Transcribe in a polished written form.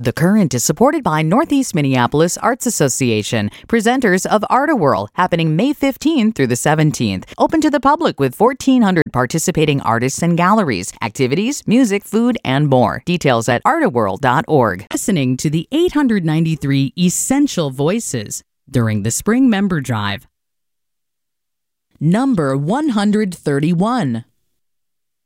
The Current is supported by Northeast Minneapolis Arts Association, presenters of Art-A-Whirl, happening May 15th through the 17th. Open to the public with 1,400 participating artists and galleries, activities, music, food, and more. Details at artawhirl.org. Listening to the 893 Essential Voices during the Spring Member Drive. Number 131.